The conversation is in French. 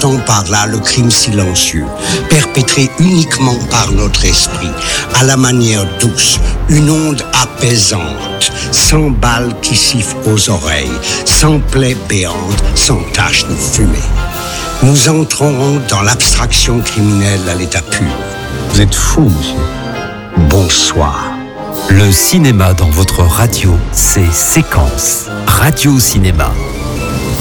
J'entends par là le crime silencieux, perpétré uniquement par notre esprit, à la manière douce, une onde apaisante, sans balles qui sifflent aux oreilles, sans plaie béante, sans tache ni fumée. Nous entrerons dans l'abstraction criminelle à l'état pur. Vous êtes fou, monsieur. Bonsoir. Le cinéma dans votre radio, c'est Séquence. Radio Cinéma.